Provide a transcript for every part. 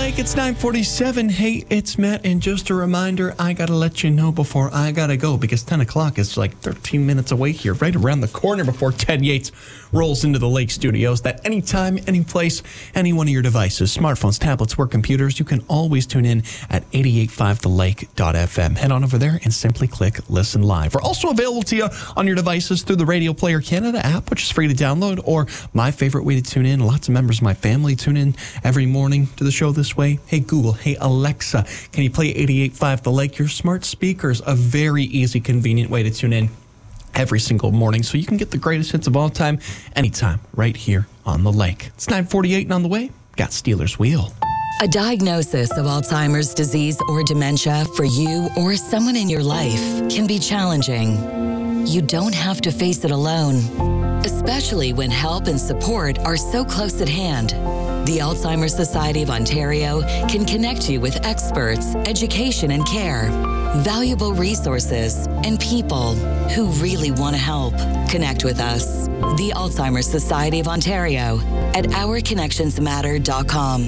Lake. It's 9:47. Hey, it's Matt, and just a reminder, I gotta let you know before I gotta go, because 10 o'clock is like 13 minutes away here, right around the corner before Ted Yates rolls into the Lake Studios, that anytime, any place, any one of your devices, smartphones, tablets, or computers, you can always tune in at 885thelake.fm. Head on over there and simply click Listen Live. We're also available to you on your devices through the Radio Player Canada app, which is free to download, or my favorite way to tune in. Lots of members of my family tune in every morning to the show this way. Hey Google, hey Alexa, can you play 88.5 The Lake? Your smart speakers, a very easy, convenient way to tune in every single morning, so you can get the greatest hits of all time, anytime, right here on The Lake. It's 9:48 and on the way, got Steelers Wheel. A diagnosis of Alzheimer's disease or dementia for you or someone in your life can be challenging. You don't have to face it alone, especially when help and support are so close at hand. The Alzheimer's Society of Ontario can connect you with experts, education and care, valuable resources, and people who really want to help. Connect with us, the Alzheimer's Society of Ontario, at ourconnectionsmatter.com.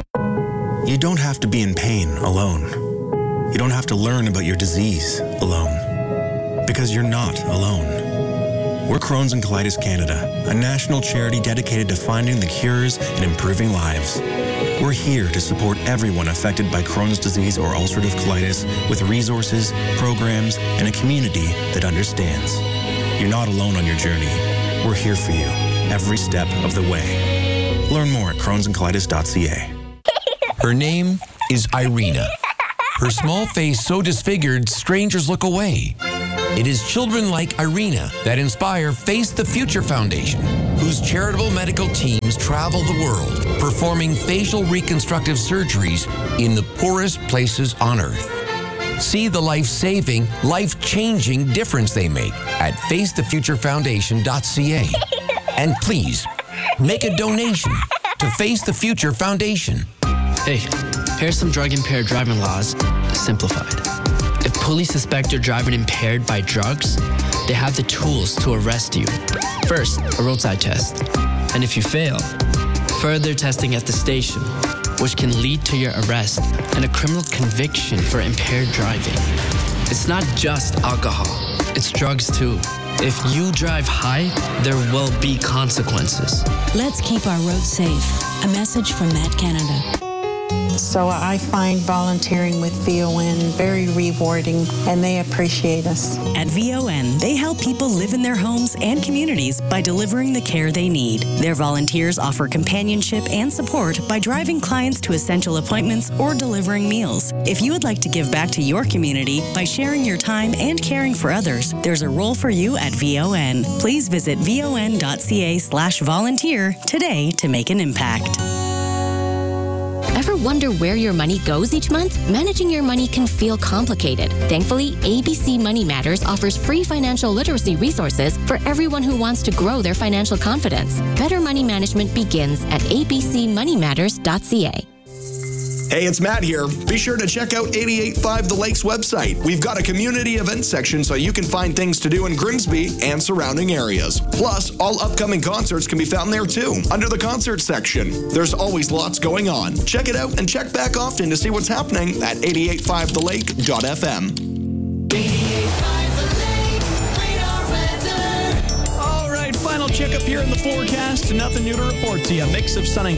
You don't have to be in pain alone. You don't have to learn about your disease alone, because you're not alone. We're Crohn's and Colitis Canada, a national charity dedicated to finding the cures and improving lives. We're here to support everyone affected by Crohn's disease or ulcerative colitis with resources, programs, and a community that understands. You're not alone on your journey. We're here for you every step of the way. Learn more at crohnsandcolitis.ca. Her name is Irina. Her small face so disfigured, strangers look away. It is children like Irina that inspire Face the Future Foundation, whose charitable medical teams travel the world, performing facial reconstructive surgeries in the poorest places on Earth. See the life-saving, life-changing difference they make at facethefuturefoundation.ca. And please, make a donation to Face the Future Foundation. Hey, here's some drug-impaired driving laws simplified. If police suspect you're driving impaired by drugs, they have the tools to arrest you. First, a roadside test. And if you fail, further testing at the station, which can lead to your arrest and a criminal conviction for impaired driving. It's not just alcohol, it's drugs too. If you drive high, there will be consequences. Let's keep our roads safe. A message from Matt Canada. So I find volunteering with VON very rewarding, and they appreciate us. At VON, they help people live in their homes and communities by delivering the care they need. Their volunteers offer companionship and support by driving clients to essential appointments or delivering meals. If you would like to give back to your community by sharing your time and caring for others, there's a role for you at VON. Please visit von.ca/volunteer today to make an impact. Ever wonder where your money goes each month? Managing your money can feel complicated. Thankfully, ABC Money Matters offers free financial literacy resources for everyone who wants to grow their financial confidence. Better money management begins at abcmoneymatters.ca. Hey, it's Matt here. Be sure to check out 88.5 The Lake's website. We've got a community event section so you can find things to do in Grimsby and surrounding areas. Plus, all upcoming concerts can be found there too, under the concert section. There's always lots going on. Check it out and check back often to see what's happening at 885thelake.fm. 88.5 The Lake, radar weather. All right, final checkup here in the forecast. Nothing new to report to you. A mix of sun and